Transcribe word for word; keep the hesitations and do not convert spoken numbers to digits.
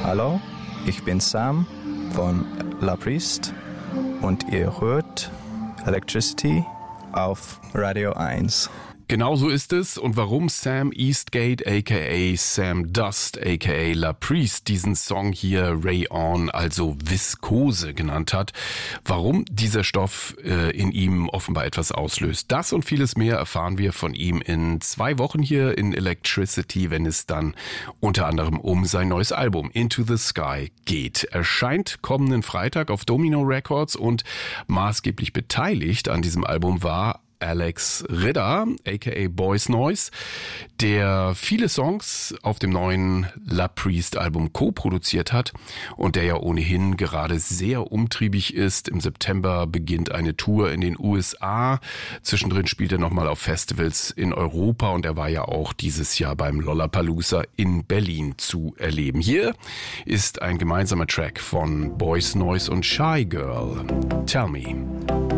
Hallo, ich bin Sam von La Priest und ihr hört Electricity auf Radio eins. Genau so ist es. Und warum Sam Eastgate aka Sam Dust aka La Priest diesen Song hier Ray-On, also Viskose genannt hat, warum dieser Stoff äh, in ihm offenbar etwas auslöst. Das und vieles mehr erfahren wir von ihm in zwei Wochen hier in Electricity, wenn es dann unter anderem um sein neues Album Into the Sky geht. Erscheint kommenden Freitag auf Domino Records und maßgeblich beteiligt an diesem Album war Alex Ridder, aka Boys Noise, der viele Songs auf dem neuen La Priest Album co-produziert hat und der ja ohnehin gerade sehr umtriebig ist. Im September beginnt eine Tour in den U S A. Zwischendrin spielt er nochmal auf Festivals in Europa und er war ja auch dieses Jahr beim Lollapalooza in Berlin zu erleben. Hier ist ein gemeinsamer Track von Boys Noise und Shy Girl. Tell Me.